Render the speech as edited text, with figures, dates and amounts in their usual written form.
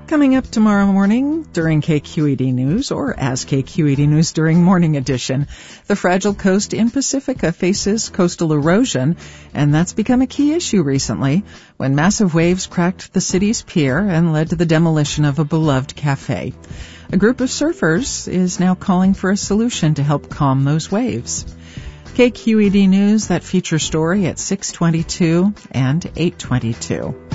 Coming up tomorrow morning during KQED News, or as KQED News during Morning Edition, the fragile coast in Pacifica faces coastal erosion, and that's become a key issue recently when massive waves cracked the city's pier and led to the demolition of a beloved cafe. A group of surfers is now calling for a solution to help calm those waves. KQED News, that feature story at 6:22 and 8:22.